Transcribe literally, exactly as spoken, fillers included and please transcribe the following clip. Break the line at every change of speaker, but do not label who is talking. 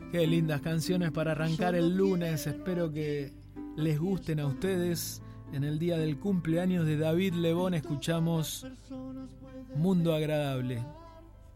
Qué lindas canciones para arrancar el lunes. Espero que les gusten a ustedes. En el día del cumpleaños de David Lebón escuchamos Mundo Agradable.